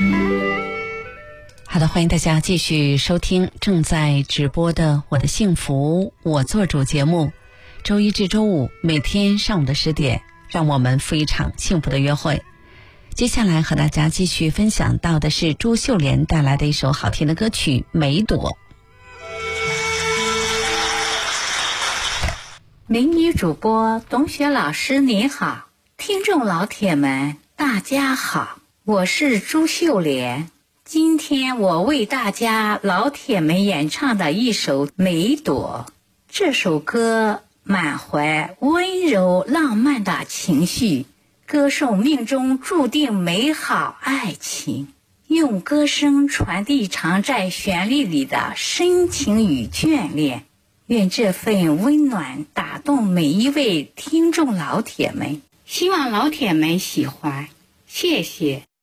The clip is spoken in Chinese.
好的，欢迎大家继续收听正在直播的我的幸福我做主节目，周一至周五每天上午的10点，让我们赴一场幸福的约会。接下来和大家继续分享到的是朱秀莲带来的一首好听的歌曲《梅朵》。 美女主播董雪老师你好，听众老铁们大家好，我是朱秀莲。今天我为大家老铁们演唱的一首《梅朵》，这首歌满怀温柔浪漫的情绪，歌颂命中注定美好爱情，用歌声传递藏在旋律里的深情与眷恋。愿这份温暖打动每一位听众老铁们，希望老铁们喜欢，谢谢。